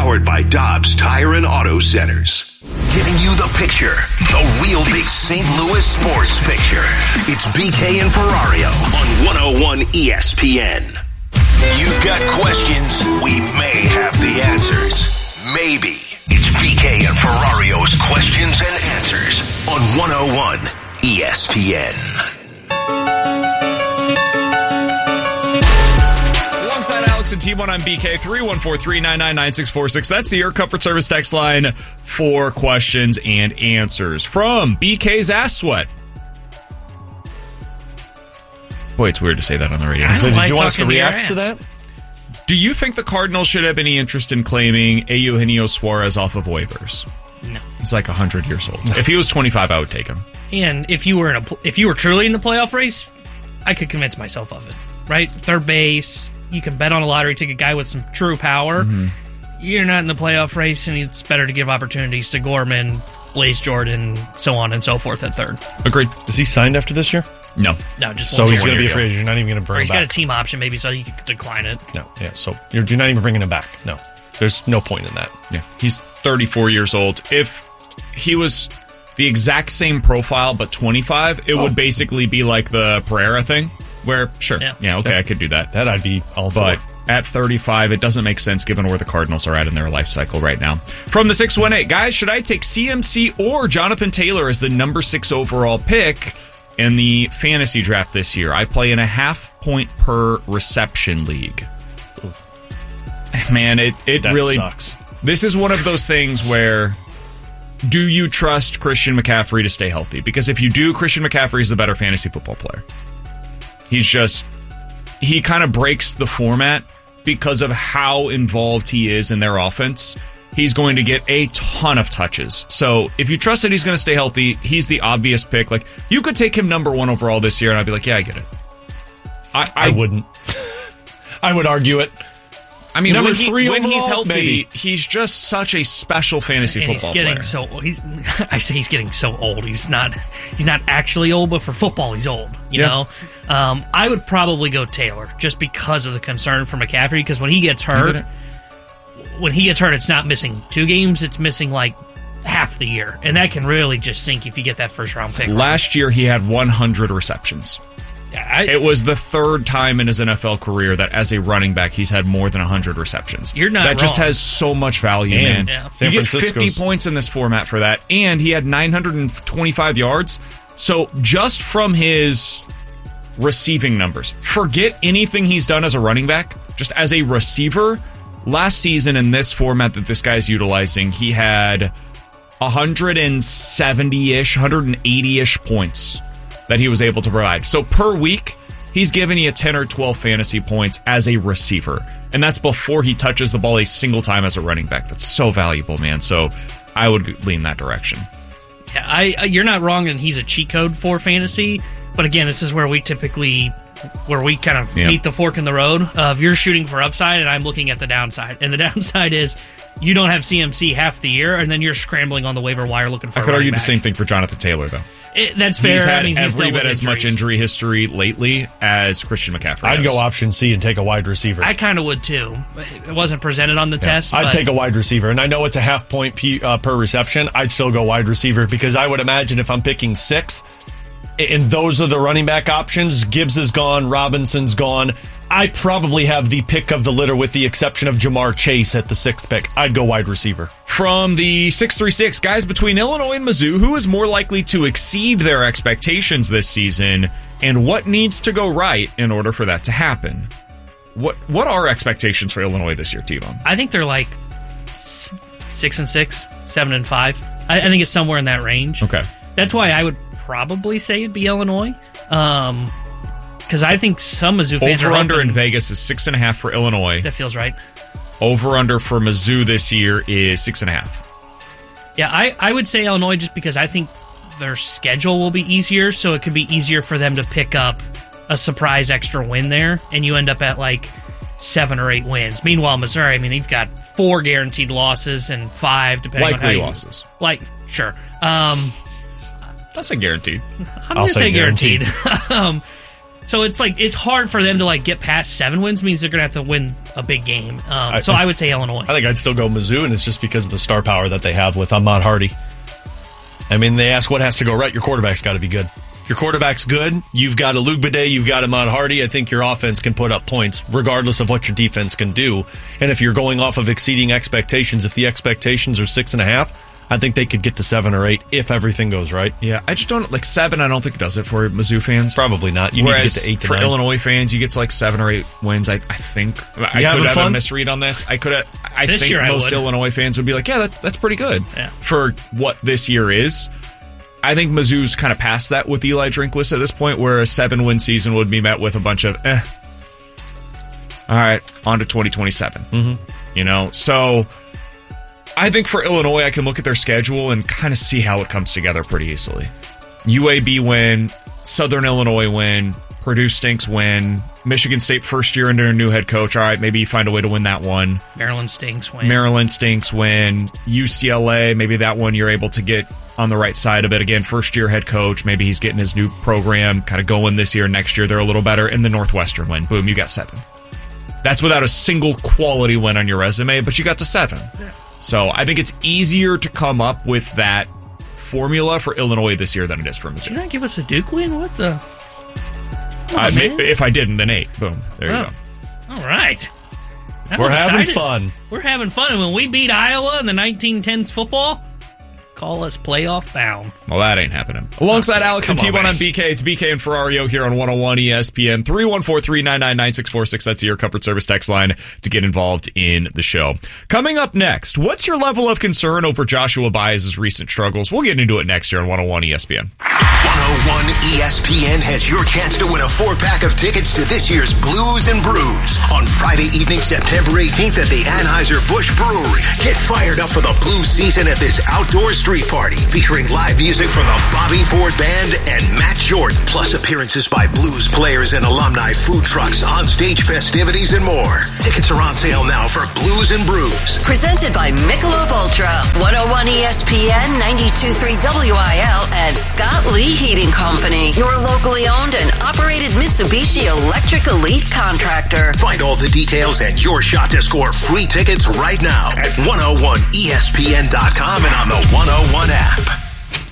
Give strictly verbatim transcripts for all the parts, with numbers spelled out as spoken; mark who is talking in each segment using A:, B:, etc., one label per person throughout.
A: Powered by Dobbs Tire and Auto Centers. Giving you the picture, the real big Saint Louis sports picture. It's B K and Ferrario on one oh one E S P N. You've got questions, we may have the answers. Maybe. It's B K and Ferrario's Questions and Answers on one oh one E S P N.
B: Alex and T one on B K, three one four, three nine nine, nine six four six. That's the Air Comfort Service text line for questions and answers. From B K's Ass Sweat. Boy, it's weird to say that on the radio.
C: So
B: did
C: like
B: you want us to
C: to
B: react to that? Do you think the Cardinals should have any interest in claiming Eugenio Suarez off of waivers?
C: No.
B: He's like one hundred years old. If he was twenty-five, I would take him.
C: And if you were in a, if you were truly in the playoff race, I could convince myself of it. Right? Third base. You can bet on a lottery ticket guy with some true power.
B: Mm-hmm.
C: You're not in the playoff race, and it's better to give opportunities to Gorman, Blaze Jordan, so on and so forth at third.
B: Agreed.
D: Is he signed after this year?
B: No.
C: No, just
D: so
C: one
D: he's
C: year.
D: going to be afraid you're not even going to bring
C: Or
D: him
C: he's
D: back.
C: got a team option, maybe, so he could decline it.
D: No, yeah. So you're, you're not even bringing him back. No, there's no point in that.
B: Yeah, he's thirty-four years old. If he was the exact same profile but twenty-five, it oh. would basically be like the Pereira thing, where sure, yeah, yeah okay, that, I could do that.
D: That I'd be all for.
B: But at thirty-five, it doesn't make sense given where the Cardinals are at in their life cycle right now. From the six one eight, guys, should I take C M C or Jonathan Taylor as the number six overall pick in the fantasy draft this year? I play in a half point per reception league. Ooh. Man, it, it
D: that
B: really
D: sucks.
B: This is one of those things where do you trust Christian McCaffrey to stay healthy? Because if you do, Christian McCaffrey is the better fantasy football player. He's just, he kind of breaks the format because of how involved he is in their offense. He's going to get a ton of touches. So if you trust that he's going to stay healthy, he's the obvious pick. Like, you could take him number one overall this year, and I'd be like, yeah, I get it. I, I,
D: I wouldn't. I would argue it.
B: I mean,
D: number
B: when, he,
D: three
B: when
D: overall,
B: he's healthy,
D: maybe.
B: He's just such a special fantasy
C: and
B: football
C: he's getting
B: player.
C: So he's, I say he's getting so old. He's not. He's not actually old, but for football, he's old. You
B: yeah.
C: know. Um, I would probably go Taylor just because of the concern for McCaffrey. Because when he gets hurt, when he gets hurt, it's not missing two games. It's missing like half the year, and that can really just sink if you get that first round pick.
B: Last year, he had one hundred receptions.
C: I,
B: it was the third time in his N F L career that as a running back, he's had more than one hundred receptions.
C: You're not
B: That
C: wrong.
B: just has so much value,
D: and,
B: man.
C: Yeah.
B: You get fifty points in this format for that, and he had nine hundred twenty-five yards. So just from his receiving numbers, forget anything he's done as a running back, just as a receiver. Last season in this format that this guy's utilizing, he had one hundred seventy-ish, one hundred eighty-ish points that he was able to provide. So per week, he's giving you ten or twelve fantasy points as a receiver. And that's before he touches the ball a single time as a running back. That's so valuable, man. So I would lean that direction.
C: Yeah, I, you're not wrong, and he's a cheat code for fantasy. But again, this is where we typically, where we kind of
B: yeah.
C: meet the fork in the road of you're shooting for upside, and I'm looking at the downside. And the downside is you don't have C M C half the year, and then you're scrambling on the waiver wire looking for
B: I
C: a
B: could argue
C: back.
B: the same thing for Jonathan Taylor, though.
C: It, that's fair.
B: He's had
C: I mean, he's
B: every
C: dealt
B: bit
C: with
B: as much
C: injuries.
B: injury history lately as Christian McCaffrey
D: I'd
B: has.
D: go option C and take a wide receiver.
C: I kind of would too. It wasn't presented on the
D: Yeah.
C: test.
D: I'd
C: but
D: take a wide receiver, and I know it's a half point P, uh, per reception. I'd still go wide receiver because I would imagine if I'm picking sixth, and those are the running back options, Gibbs is gone, Robinson's gone, I probably have the pick of the litter with the exception of Jamar Chase at the sixth pick. I'd go wide receiver.
B: From the six three six, guys, between Illinois and Mizzou, who is more likely to exceed their expectations this season, and what needs to go right in order for that to happen? What what are expectations for Illinois this year, T-Bone?
C: I think they're like six and six, seven and five. I, I think it's somewhere in that range.
B: Okay.
C: That's why I would probably say it'd be Illinois. Um, because I think some Mizzou fans
B: Over
C: are
B: under
C: hoping,
B: in Vegas is six and a half for Illinois.
C: that feels right.
B: Over under for Mizzou this year is six and a half.
C: Yeah, I, I would say Illinois just because I think their schedule will be easier, so it could be easier for them to pick up a surprise extra win there, and you end up at like seven or eight wins. Meanwhile, Missouri, I mean, they've got four guaranteed losses and five depending
B: Likely
C: on how you,
B: losses.
C: Like, sure. Um,
B: That's a guaranteed.
C: I'm
D: I'll
C: going to
D: say
C: say guaranteed. um, So it's like it's hard for them to like get past seven wins. Means they're going to have to win a big game. Um, so I, I would say Illinois.
D: I think I'd still go Mizzou, and it's just because of the star power that they have with Ahmad Hardy. I mean, they ask what has to go right. Your quarterback's got to be good. Your quarterback's good. You've got a Luke Bidet. You've got Ahmad Hardy. I think your offense can put up points regardless of what your defense can do. And if you're going off of exceeding expectations, if the expectations are six and a half, I think they could get to seven or eight if everything goes right.
B: Yeah, I just don't like seven. I don't think it does it for Mizzou fans.
D: Probably not. You
B: Whereas
D: need to get to eight to
B: for
D: nine.
B: Illinois fans, you get to like seven or eight wins. I, I think I
D: having
B: could have
D: fun?
B: a misread on this. I could have. I
C: This
B: think
C: year I
B: most
C: would.
B: Illinois fans would be like, "Yeah, that, that's pretty good
C: Yeah.
B: for what this year is." I think Mizzou's kind of past that with Eli Drinkwitz at this point, where a seven-win season would be met with a bunch of eh. All right, on to twenty twenty-seven.
D: Mm-hmm.
B: You know, so I think for Illinois, I can look at their schedule and kind of see how it comes together pretty easily. U A B win, Southern Illinois win, Purdue stinks win, Michigan State first year under a new head coach. All right, maybe you find a way to win that one.
C: Maryland stinks win.
B: Maryland stinks win. U C L A, maybe that one you're able to get on the right side of it. Again, first year head coach. Maybe he's getting his new program kind of going this year. Next year, they're a little better. And the Northwestern win. Boom, you got seven. That's without a single quality win on your resume, but you got to seven.
C: Yeah.
B: So I think it's easier to come up with that formula for Illinois this year than it is for
C: Did
B: Missouri.
C: you not give us a Duke win? What's the?
B: I may- if I didn't, then eight. Boom. There you
C: Oh.
B: go.
C: All right. I'm
D: We're having
C: excited.
D: fun.
C: We're having fun. And when we beat Iowa in the nineteen tens football, call us playoff bound.
B: Well, that ain't happening. Alongside Alex and
D: Come on,
B: T-Bone
D: man.
B: on B K, it's B K and Ferrario here on one oh one E S P N. three one four, three nine nine, nine six four six. That's your Comfort Service text line to get involved in the show. Coming up next, what's your level of concern over Joshua Baez's recent struggles? We'll get into it next year on one oh one E S P N.
A: one oh one E S P N has your chance to win a four-pack of tickets to this year's Blues and Brews on Friday evening, September eighteenth at the Anheuser-Busch Brewery. Get fired up for the blues season at this outdoor street party featuring live music from the Bobby Ford Band and Matt Jordan, plus appearances by blues players and alumni, food trucks, on-stage festivities, and more. Tickets are on sale now for Blues and Brews.
E: Presented by Michelob Ultra, one oh one E S P N, ninety-two point three W I L, and Scott Lee Heating Company, your locally owned and operated Mitsubishi Electric Elite contractor.
A: Find all the details and your shot to score free tickets right now at one oh one E S P N dot com and on the one oh one app.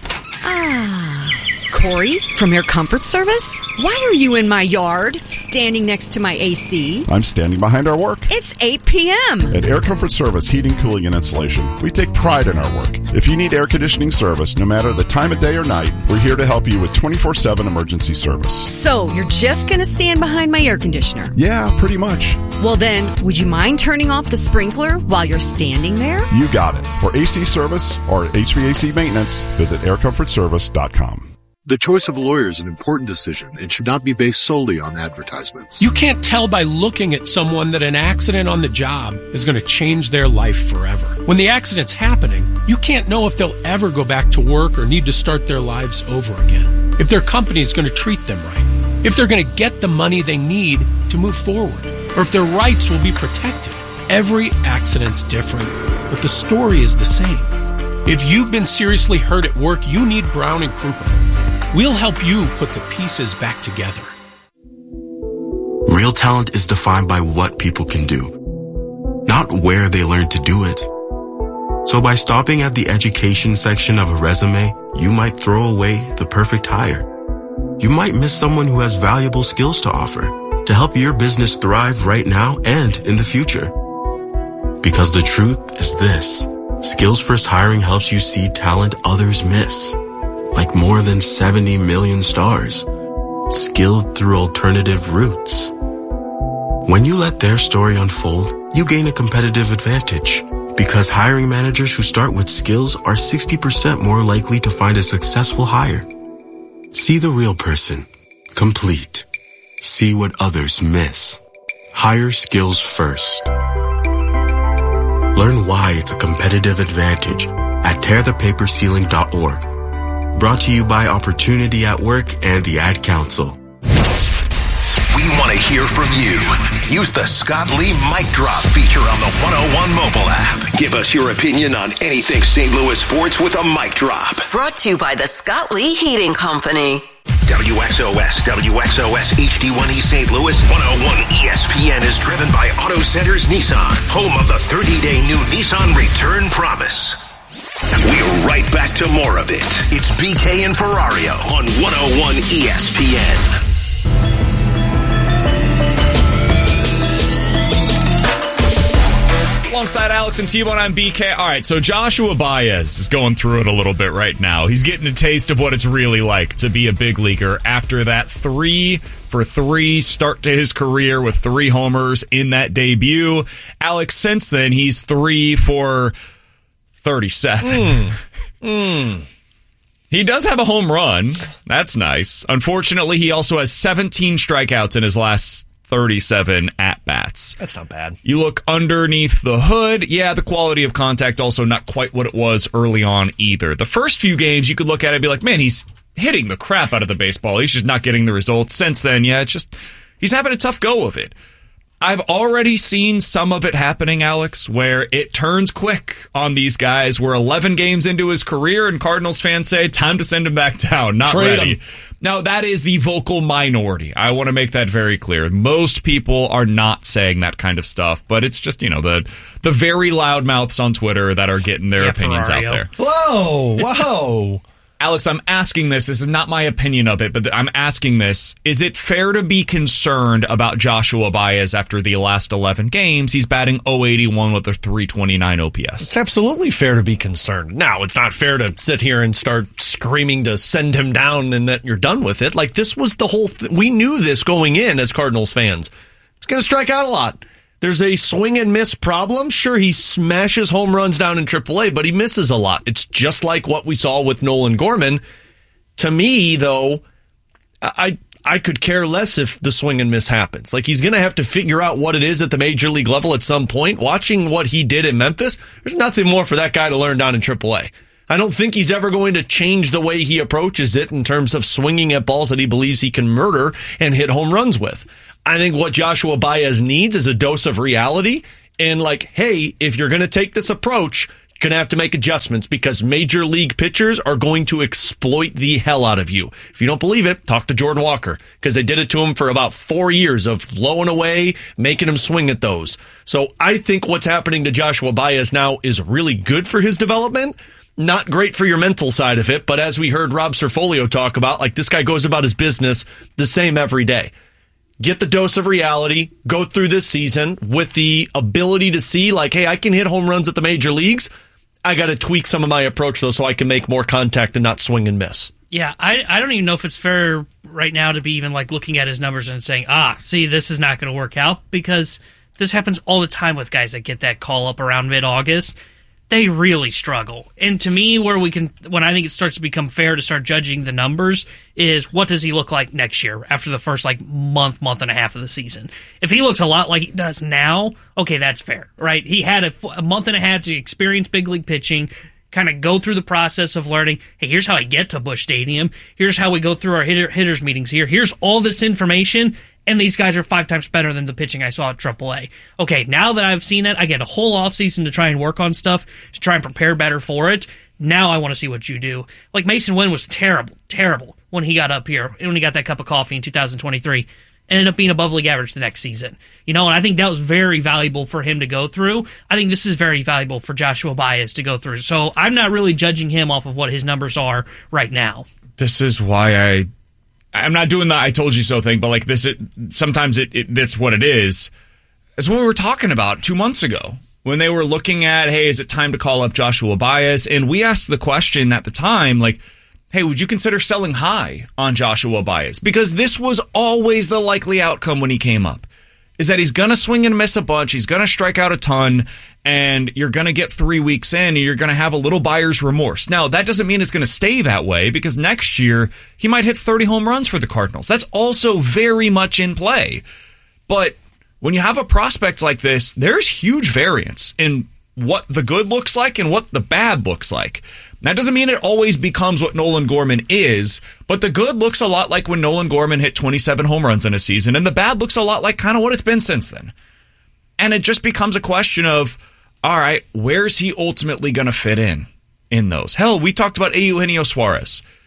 F: Ah, Corey from Air Comfort Service? Why are you in my yard, standing next to my A C?
G: I'm standing behind our work.
F: It's eight p.m.
G: At Air Comfort Service Heating, Cooling, and Insulation, we take pride in our work. If you need air conditioning service, no matter the time of day or night, we're here to help you with twenty-four seven emergency service.
F: So, you're just going to stand behind my air conditioner?
G: Yeah, pretty much.
F: Well then, would you mind turning off the sprinkler while you're standing there?
G: You got it. For A C service or H V A C maintenance, visit air comfort service dot com.
H: The choice of a lawyer is an important decision and should not be based solely on advertisements.
I: You can't tell by looking at someone that an accident on the job is going to change their life forever. When the accident's happening, you can't know if they'll ever go back to work or need to start their lives over again. If their company is going to treat them right. If they're going to get the money they need to move forward. Or if their rights will be protected. Every accident's different, but the story is the same. If you've been seriously hurt at work, you need Brown and Krupa. We'll help you put the pieces back together.
J: Real talent is defined by what people can do, not where they learn to do it. So by stopping at the education section of a resume, you might throw away the perfect hire. You might miss someone who has valuable skills to offer to help your business thrive right now and in the future. Because the truth is this, Skills First Hiring helps you see talent others miss. Like more than seventy million stars, skilled through alternative routes. When you let their story unfold, you gain a competitive advantage because hiring managers who start with skills are sixty percent more likely to find a successful hire. See the real person. Complete. See what others miss. Hire skills first. Learn why it's a competitive advantage at tear the paper ceiling dot org. Brought to you by Opportunity at Work and the Ad Council.
A: We want to hear from you. Use the Scott Lee Mic Drop feature on the one oh one mobile app. Give us your opinion on anything Saint Louis sports with a mic drop.
E: Brought to you by the Scott Lee Heating Company.
A: W X O S, W X O S H D one E Saint Louis, one oh one E S P N is driven by Auto Centers Nissan, home of the thirty-day new Nissan Return Promise. We're right back to more of it. It's B K and Ferrario on one oh one E S P N.
B: Alongside Alex and T-Bone, I'm B K. All right, so Joshua Baez is going through it a little bit right now. He's getting a taste of what it's really like to be a big leaguer after that three for three start to his career with three homers in that debut. Alex, since then, he's three for thirty-seven. Mm. Mm. He does have a home run. That's nice. Unfortunately, he also has seventeen strikeouts in his last thirty-seven at-bats.
D: That's not bad.
B: You look underneath the hood. Yeah, the quality of contact also not quite what it was early on either. The first few games, you could look at it and be like, man, he's hitting the crap out of the baseball. He's just not getting the results. Since then, yeah, it's just, he's having a tough go of it. I've already seen some of it happening, Alex, where it turns quick on these guys. We're eleven games into his career, and Cardinals fans say, time to send him back down. Not
D: Trade
B: ready.
D: him.
B: Now, that is the vocal minority. I want to make that very clear. Most people are not saying that kind of stuff, but it's just, you know, the the very loud mouths on Twitter that are getting their
C: yeah,
B: opinions
C: Ferrario.
B: out there.
D: Whoa, whoa.
B: Alex, I'm asking this. This is not my opinion of it, but I'm asking this. Is it fair to be concerned about Joshua Baez after the last eleven games? He's batting oh eighty-one with a three twenty-nine O P S.
D: It's absolutely fair to be concerned. Now, it's not fair to sit here and start screaming to send him down and that you're done with it. Like, this was the whole thing. We knew this going in as Cardinals fans. It's going to strike out a lot. There's a swing and miss problem. Sure, he smashes home runs down in triple A, but he misses a lot. It's just like what we saw with Nolan Gorman. To me, though, I I could care less if the swing and miss happens. Like, he's going to have to figure out what it is at the major league level at some point. Watching what he did in Memphis, there's nothing more for that guy to learn down in triple A. I don't think he's ever going to change the way he approaches it in terms of swinging at balls that he believes he can murder and hit home runs with. I think what Joshua Baez needs is a dose of reality and like, hey, if you're going to take this approach, you're going to have to make adjustments because major league pitchers are going to exploit the hell out of you. If you don't believe it, talk to Jordan Walker because they did it to him for about four years of blowing away, making him swing at those. So I think what's happening to Joshua Baez now is really good for his development. Not great for your mental side of it, but as we heard Rob Cerfolio talk about, like this guy goes about his business the same every day. Get the dose of reality, go through this season with the ability to see like, hey, I can hit home runs at the major leagues. I got to tweak some of my approach, though, so I can make more contact and not swing and miss.
C: Yeah, I I don't even know if it's fair right now to be even like looking at his numbers and saying, ah, see, this is not going to work out because this happens all the time with guys that get that call up around mid-August. They really struggle. And to me, where we can, when I think it starts to become fair to start judging the numbers is what does he look like next year after the first like month, month and a half of the season? If he looks a lot like he does now, okay, that's fair, right? He had a, a month and a half to experience big league pitching, kind of go through the process of learning, hey, here's how I get to Busch Stadium. Here's how we go through our hitter, hitters meetings here. Here's all this information. And these guys are five times better than the pitching I saw at triple A. Okay, now that I've seen it, I get a whole offseason to try and work on stuff, to try and prepare better for it. Now I want to see what you do. Like, Mason Wynn was terrible, terrible when he got up here, when he got that cup of coffee in two thousand twenty-three. Ended up being above league average the next season. You know, and I think that was very valuable for him to go through. I think this is very valuable for Joshua Baez to go through. So I'm not really judging him off of what his numbers are right now.
B: This is why I... I'm not doing the I told you so thing, but like this, it, sometimes it, it that's what it is. It's what we were talking about two months ago when they were looking at, hey, is it time to call up Joshua Baez? And we asked the question at the time, like, hey, would you consider selling high on Joshua Baez? Because this was always the likely outcome when he came up, is that he's going to swing and miss a bunch, he's going to strike out a ton, and you're going to get three weeks in, and you're going to have a little buyer's remorse. Now, that doesn't mean it's going to stay that way, because next year, he might hit thirty home runs for the Cardinals. That's also very much in play. But when you have a prospect like this, there's huge variance in what the good looks like and what the bad looks like. That doesn't mean it always becomes what Nolan Gorman is, but the good looks a lot like when Nolan Gorman hit twenty-seven home runs in a season, and the bad looks a lot like kind of what it's been since then. And it just becomes a question of, all right, where's he ultimately going to fit in in those? Hell, we talked about Eugenio Suarez.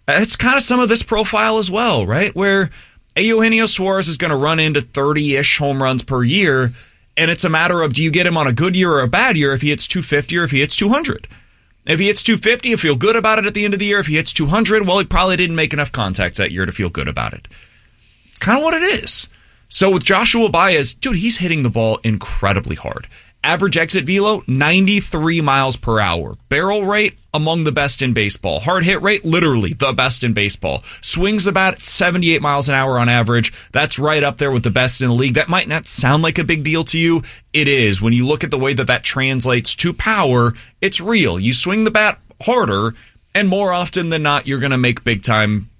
B: It's kind of some of this profile as well, right? Where Eugenio Suarez is going to run into thirty-ish home runs per year, and it's a matter of do you get him on a good year or a bad year if he hits two fifty or if he hits two hundred. If he hits two fifty, you feel good about it at the end of the year. If he hits two hundred, well, he probably didn't make enough contacts that year to feel good about it. It's kind of what it is. So with Joshua Baez, dude, he's hitting the ball incredibly hard. Average exit velo, ninety-three miles per hour. Barrel rate, among the best in baseball. Hard hit rate, literally the best in baseball. Swings the bat at seventy-eight miles an hour on average. That's right up there with the best in the league. That might not sound like a big deal to you. It is. When you look at the way that that translates to power, it's real. You swing the bat harder, and more often than not, you're going to make big-time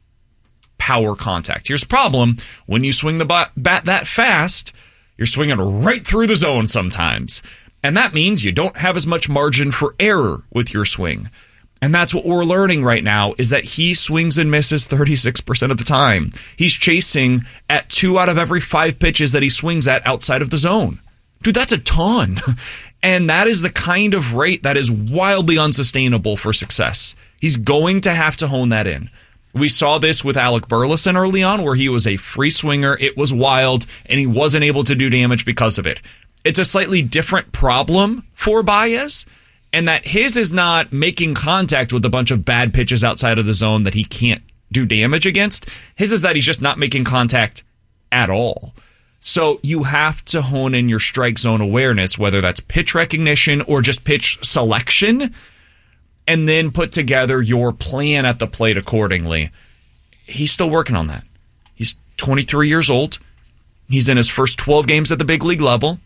B: power contact. Here's the problem. When you swing the bat, bat that fast, you're swinging right through the zone sometimes. And that means you don't have as much margin for error with your swing. And that's what we're learning right now, is that he swings and misses thirty-six percent of the time. He's chasing at two out of every five pitches that he swings at outside of the zone. Dude, that's a ton. And that is the kind of rate that is wildly unsustainable for success. He's going to have to hone that in. We saw this with Alec Burleson early on, where he was a free swinger. It was wild, and he wasn't able to do damage because of it. It's a slightly different problem for Baez, and that his is not making contact with a bunch of bad pitches outside of the zone that he can't do damage against. His is that he's just not making contact at all. So you have to hone in your strike zone awareness, whether that's pitch recognition or just pitch selection, and then put together your plan at the plate accordingly. He's still working on that. He's twenty-three years old. He's in his first twelve games at the big league level.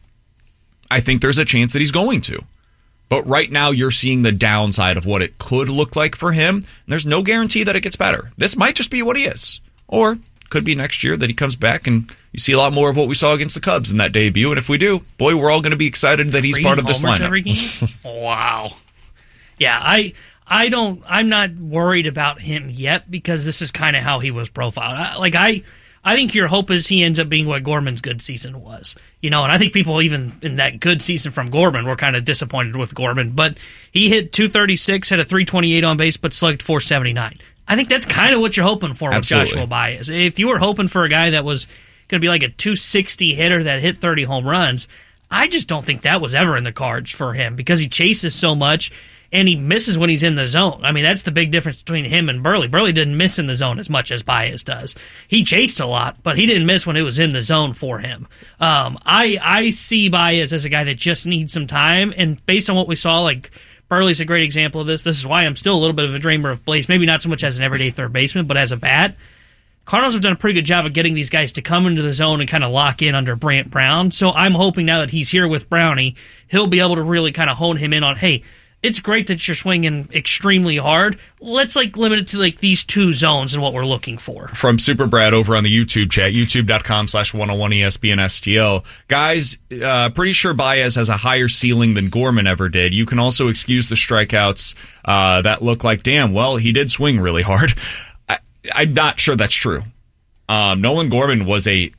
B: I think there's a chance that he's going to. But right now you're seeing the downside of what it could look like for him. And there's no guarantee that it gets better. This might just be what he is. Or could be next year that he comes back and you see a lot more of what we saw against the Cubs in that debut. And if we do, boy, we're all going to be excited that he's
C: Three
B: part of this
C: homers
B: lineup.
C: every game? Wow. Yeah, I I don't I'm not worried about him yet because this is kind of how he was profiled. I, like I I think your hope is he ends up being what Gorman's good season was. You know, and I think people even in that good season from Gorman were kind of disappointed with Gorman, but he hit two thirty-six, had a three twenty-eight on base, but slugged four seventy-nine. I think that's kind of what you're hoping for with
B: Absolutely.
C: Joshua Baez. If you were hoping for a guy that was going to be like a two sixty hitter that hit thirty home runs, I just don't think that was ever in the cards for him because he chases so much and he misses when he's in the zone. I mean, that's the big difference between him and Burley. Burley didn't miss in the zone as much as Baez does. He chased a lot, but he didn't miss when it was in the zone for him. Um, I I see Baez as a guy that just needs some time, and based on what we saw, like Burley's a great example of this. This is why I'm still a little bit of a dreamer of Blaze, maybe not so much as an everyday third baseman, but as a bat. Cardinals have done a pretty good job of getting these guys to come into the zone and kind of lock in under Brant Brown. So I'm hoping now that he's here with Brownie, he'll be able to really kind of hone him in on, hey, it's great that you're swinging extremely hard. Let's like limit it to like these two zones and what we're looking for.
B: From Super Brad over on the YouTube chat, youtube.com slash 101 ESPN STL. Guys, uh, pretty sure Baez has a higher ceiling than Gorman ever did. You can also excuse the strikeouts uh, that look like, damn, well, he did swing really hard. I, I'm not sure that's true. Um, Nolan Gorman was a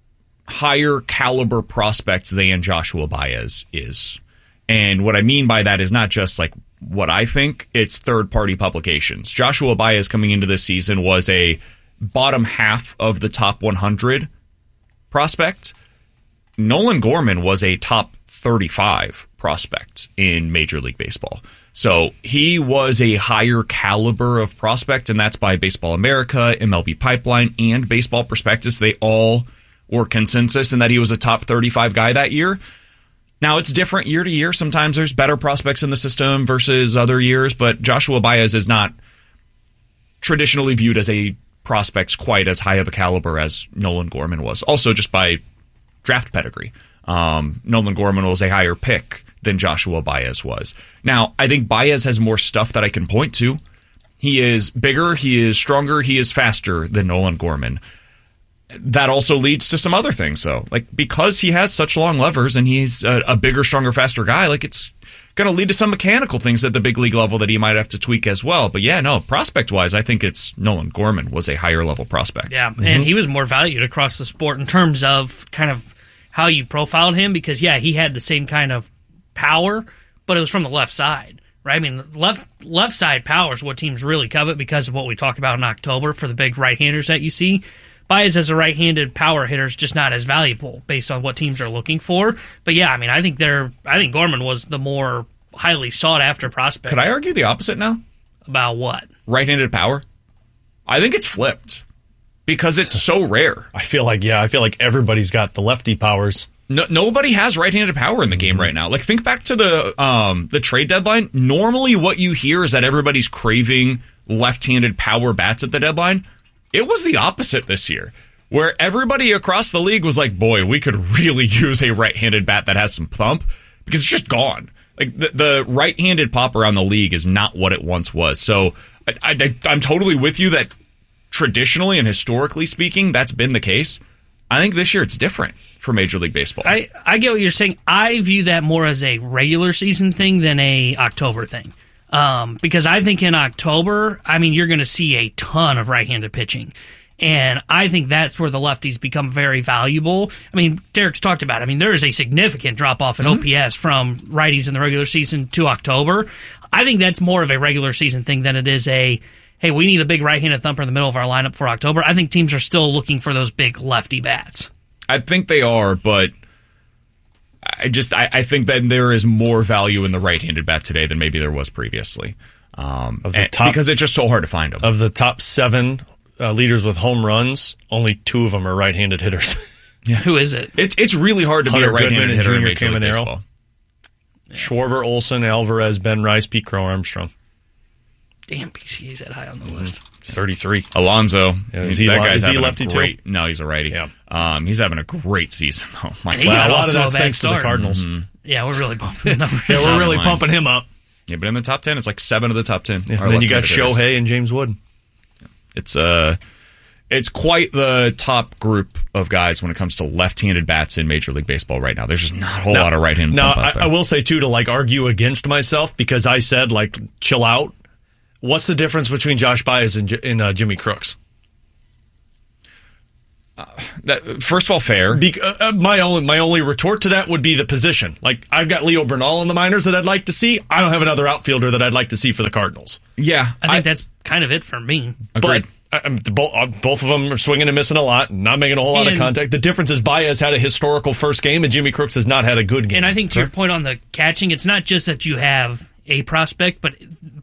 B: higher caliber prospect than Joshua Baez is. And what I mean by that is not just like what I think, it's third-party publications. Joshua Baez coming into this season was a bottom half of the top one hundred prospect. Nolan Gorman was a top thirty-five prospect in Major League Baseball. So he was a higher caliber of prospect, and that's by Baseball America, M L B Pipeline, and Baseball Prospectus. They all were consensus in that he was a top thirty-five guy that year. Now, it's different year to year. Sometimes there's better prospects in the system versus other years, but Joshua Baez is not traditionally viewed as a prospect quite as high of a caliber as Nolan Gorman was. Also, just by draft pedigree. Um, Nolan Gorman was a higher pick than Joshua Baez was. Now, I think Baez has more stuff that I can point to. He is bigger, he is stronger, he is faster than Nolan Gorman. That also leads to some other things, though. Like, because he has such long levers and he's a, a bigger, stronger, faster guy, like, it's going to lead to some mechanical things at the big league level that he might have to tweak as well. But yeah, no, prospect-wise, I think it's Nolan Gorman was a higher level prospect.
C: Yeah,
B: Mm-hmm.
C: and he was more valued across the sport in terms of kind of how you profiled him because, yeah, he had the same kind of power, but it was from the left side. right? I mean, left left side power is what teams really covet because of what we talked about in October for the big right-handers that you see. Baez as a right-handed power hitter is just not as valuable based on what teams are looking for. But yeah, I mean, I think they're. I think Gorman was the more highly sought-after prospect.
B: Could I argue the opposite now?
C: About what?
B: Right-handed power? I think it's flipped because it's so rare.
D: I feel like, yeah, I feel like everybody's got the lefty powers.
B: No, nobody has right-handed power in the game right now. Like, think back to the um, the trade deadline. Normally what you hear is that everybody's craving left-handed power bats at the deadline. It was the opposite this year, where everybody across the league was like, boy, we could really use a right-handed bat that has some thump, because it's just gone. Like, the, the right-handed pop around the league is not what it once was. So I, I, I'm totally with you that traditionally and historically speaking, that's been the case. I think this year it's different for Major League Baseball.
C: I, I get what you're saying. I view that more as a regular season thing than a October thing. Um, because I think in October, I mean, you're going to see a ton of right-handed pitching. And I think that's where the lefties become very valuable. I mean, Derek's talked about it. I mean, there is a significant drop-off in mm-hmm. O P S from righties in the regular season to October. I think that's more of a regular season thing than it is a, hey, we need a big right-handed thumper in the middle of our lineup for October. I think teams are still looking for those big lefty bats.
B: I think they are, but I just I, I think that there is more value in the right-handed bat today than maybe there was previously. Um,
D: of the top,
B: because it's just so hard to find them.
D: Of the top seven uh, leaders with home runs, only two of them are right-handed hitters.
C: Yeah. Who is it?
B: It's it's really hard to
D: Hunter
B: be a right-handed
D: Goodman
B: hitter in
D: Major
B: Major League
D: Caminero.
B: Baseball.
D: Yeah. Schwarber, Olsen, Alvarez, Ben Rice, Pete Crow, Armstrong.
C: Damn, P C A's that high on the mm-hmm. list.
D: thirty-three.
B: Alonso.
D: Yeah, is he,
B: that
D: lo-
B: guy's
D: is he
B: having
D: lefty
B: a great,
D: too?
B: No, he's a righty.
D: Yeah.
B: Um, he's having a great season. Oh my
C: He
B: God.
C: got
D: a
C: off
D: lot of
C: to a
D: that's
C: bad
D: thanks to
C: start.
D: the Cardinals.
B: Mm-hmm.
C: Yeah, we're really bumping the numbers.
D: Yeah, we're
B: Solid
D: really
B: line.
D: pumping him up.
B: Yeah, but in the top ten, it's like seven of the top ten.
D: Yeah,
B: are
D: then you got
B: left-handed hitters.
D: Shohei and James Wood.
B: It's uh, it's quite the top group of guys when it comes to left-handed bats in Major League Baseball right now. There's just not a whole
D: now,
B: lot of right-handed
D: Now,
B: pump out
D: I,
B: there.
D: I will say, too, to like argue against myself, because I said, like, chill out. What's the difference between Josh Baez and, and uh, Jimmy Crooks?
B: Uh, that, first of all, fair.
D: Be, uh, my only my only retort to that would be the position. Like, I've got Leo Bernal in the minors that I'd like to see. I don't have another outfielder that I'd like to see for the Cardinals.
B: Yeah.
C: I think I, that's kind of it for me.
B: Agreed.
D: But uh, the, both, uh, both of them are swinging and missing a lot, not making a whole lot
C: and,
D: of contact. The difference is Baez had a historical first game, and Jimmy Crooks has not had a good game.
C: And I think to
D: Correct?
C: your point on the catching, it's not just that you have a prospect, but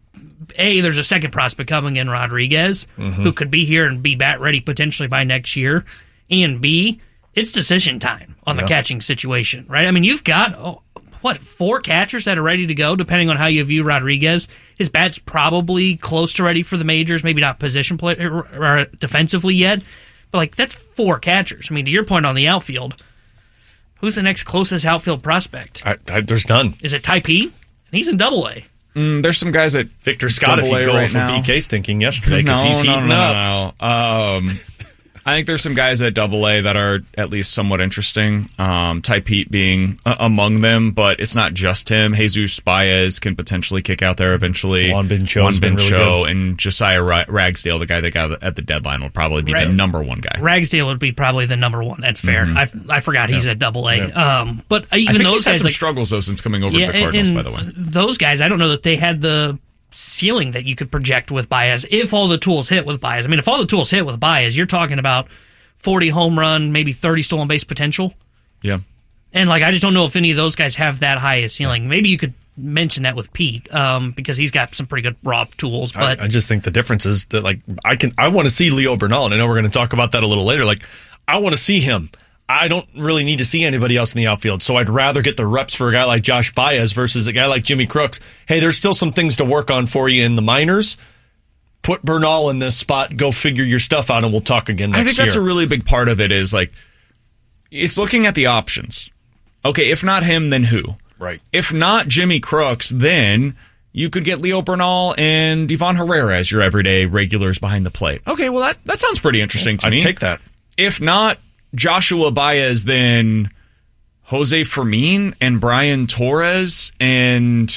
C: A, there's a second prospect coming in, Rodriguez, mm-hmm. who could be here and be bat ready potentially by next year. And B, it's decision time on the yeah. catching situation, right? I mean, you've got, oh, what, four catchers that are ready to go, depending on how you view Rodriguez. His bat's probably close to ready for the majors, maybe not position play or, or defensively yet, but like that's four catchers. I mean, to your point on the outfield, who's the next closest outfield prospect?
D: I, I, there's none.
C: Is it Ty P? And he's in Double A.
B: Mm, there's some guys at
D: Victor Scott, if you go
B: right
D: from
B: now.
D: B K's thinking yesterday, because
B: no,
D: he's
B: no,
D: heating
B: no,
D: up.
B: No, no. Um, I think there's some guys at Double A that are at least somewhat interesting. Um, Ty Pete being uh, among them, but it's not just him. Jesus Baez can potentially kick out there eventually.
D: Juan Bin Cho,
B: Juan Bin
D: really
B: Cho, and Josiah Ra- Ragsdale, the guy that got at the deadline, will probably be
C: Right.
B: the number one guy.
C: Ragsdale would be probably the number one. That's fair.
B: Mm-hmm.
C: I, I forgot he's
B: yeah.
C: at Double A.
B: Yeah.
C: Um, but even
B: I think
C: those
B: he's had
C: guys,
B: some
C: like,
B: struggles though since coming over
C: yeah,
B: to the Cardinals.
C: and
B: By the way,
C: those guys, I don't know that they had the ceiling that you could project with Baez if all the tools hit with Baez. I mean, if all the tools hit with Baez, you're talking about forty home run, maybe thirty stolen base potential.
B: Yeah.
C: And like, I just don't know if any of those guys have that high a ceiling. Maybe you could mention that with Pete, um, because he's got some pretty good raw tools. But
D: I, I just think the difference is that, like, I can I want to see Leo Bernal, and I know we're going to talk about that a little later. Like, I want to see him. I don't really need to see anybody else in the outfield, so I'd rather get the reps for a guy like Josh Baez versus a guy like Jimmy Crooks. Hey, there's still some things to work on for you in the minors. Put Bernal in this spot, go figure your stuff out, and we'll talk again next year.
B: I think that's
D: year.
B: a really big part of it is, like, it's looking at the options. Okay, if not him, then who?
D: Right.
B: If not Jimmy Crooks, then you could get Leo Bernal and Devon Herrera as your everyday regulars behind the plate. Okay, well, that, that sounds pretty interesting to
D: I'd
B: me.
D: take that.
B: If not Joshua Baez, then Jose Fermin and Brian Torres and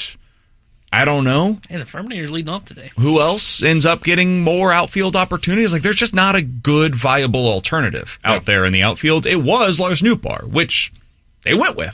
B: I don't know.
C: Hey, the Ferminator's leading off today.
B: Who else ends up getting more outfield opportunities? Like, there's just not a good, viable alternative out there in the outfield. It was Lars Nootbaar, which they went with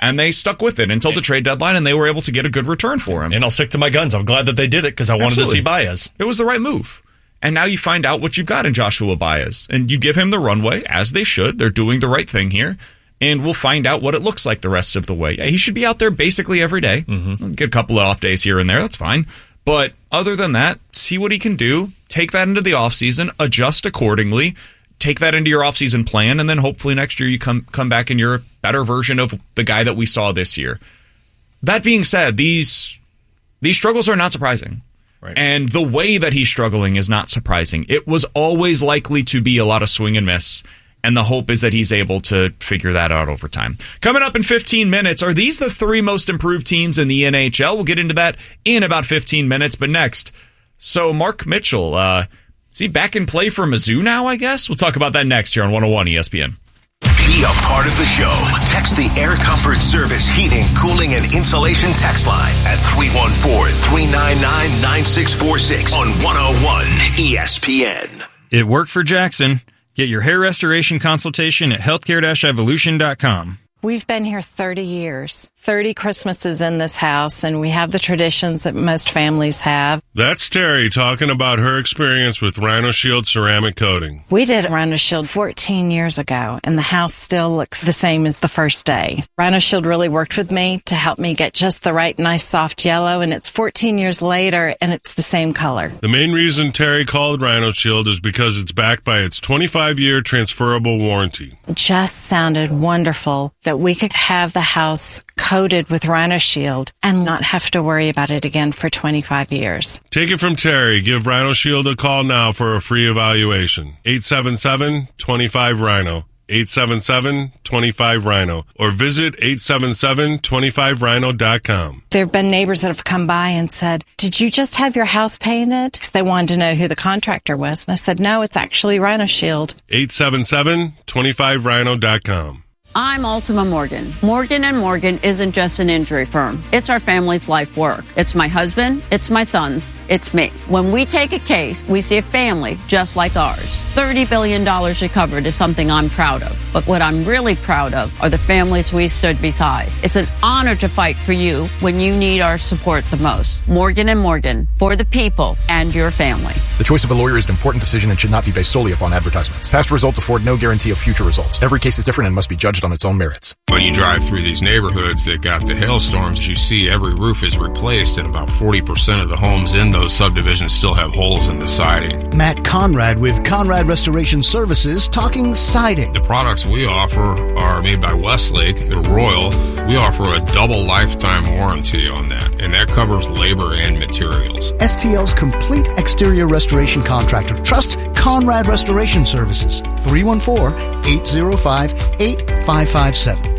B: And they stuck with it until the trade deadline, and they were able to get a good return for him.
D: And I'll stick to my guns. I'm glad that they did it because I wanted
B: Absolutely.
D: to see Baez.
B: It was the right move. And now you find out what you've got in Joshua Baez. And you give him the runway, as they should. They're doing the right thing here. And we'll find out what it looks like the rest of the way. Yeah, he should be out there basically every day. Mm-hmm. Get a couple of off days here and there. That's fine. But other than that, see what he can do. Take that into the offseason. Adjust accordingly. Take that into your offseason plan. And then hopefully next year you come come back and you're a better version of the guy that we saw this year. That being said, these these struggles are not surprising. Right. And the way that he's struggling is not surprising. It was always likely to be a lot of swing and miss. And the hope is that he's able to figure that out over time. Coming up in fifteen minutes, are these the three most improved teams in the N H L? We'll get into that in about fifteen minutes. But next, so Mark Mitchell, uh, is he back in play for Mizzou now, I guess? We'll talk about that next here on one oh one E S P N.
A: Be a part of the show. Text the Air Comfort Service Heating, Cooling, and Insulation text line at three one four, three nine nine, nine six four six on one oh one E S P N.
K: It worked for Jackson. Get your hair restoration consultation at healthcare dash evolution dot com.
L: We've been here thirty years, thirty Christmases in this house, and we have the traditions that most families have.
M: That's Terry talking about her experience with Rhino Shield ceramic coating.
L: We did Rhino Shield fourteen years ago, and the house still looks the same as the first day. Rhino Shield really worked with me to help me get just the right nice soft yellow, and it's fourteen years later, and it's the same color.
M: The main reason Terry called Rhino Shield is because it's backed by its twenty-five year transferable warranty.
L: It just sounded wonderful that we could have the house coated with Rhino Shield and not have to worry about it again for twenty-five years.
M: Take it from Terry. Give Rhino Shield a call now for a free evaluation. eight seven seven, two five, rhino. eight seven seven, two five, rhino. Or visit eight seven seven, two five rhino dot com.
L: There have been neighbors that have come by and said, did you just have your house painted? Because they wanted to know who the contractor was. And I said, no, it's actually Rhino Shield.
M: eight seven seven, two five rhino dot com.
N: I'm Ultima Morgan. Morgan and Morgan isn't just an injury firm. It's our family's life work. It's my husband, it's my sons, it's me. When we take a case, we see a family just like ours. thirty billion dollars recovered is something I'm proud of. But what I'm really proud of are the families we stood beside. It's an honor to fight for you when you need our support the most. Morgan and Morgan, for the people and your family.
O: The choice of a lawyer is an important decision and should not be based solely upon advertisements. Past results afford no guarantee of future results. Every case is different and must be judged on its own merits.
P: When you drive through these neighborhoods that got the hailstorms, you see every roof is replaced, and about forty percent of the homes in those subdivisions still have holes in the siding.
Q: Matt Conrad with Conrad Restoration Services talking siding.
P: The products we offer are made by Westlake. They're Royal. We offer a double lifetime warranty on that, and that covers labor and materials.
Q: S T L's complete exterior restoration contractor. Trust Conrad Restoration Services. three one four, eight zero five, eight five five seven.